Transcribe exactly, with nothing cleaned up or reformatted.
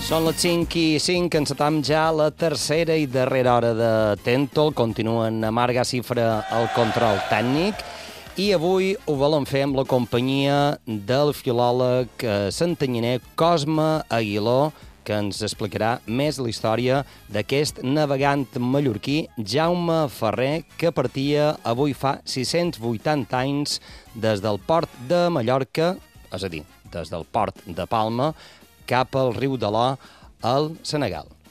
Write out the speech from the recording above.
Són les cinc i cinc, encetam ja la tercera i darrera hora de Tentol. Continuen a Marga Cifra el control tècnic i avui ho volem fer amb la companyia del filòleg santanyiner Cosme Aguiló, que ens explicarà més la història d'aquest navegant mallorquí Jaume Ferrer, que partia avui fa sis-cents vuitanta anys des del port de Mallorca, és a dir, des del port de Palma, cap al riu de l'O, al Senegal.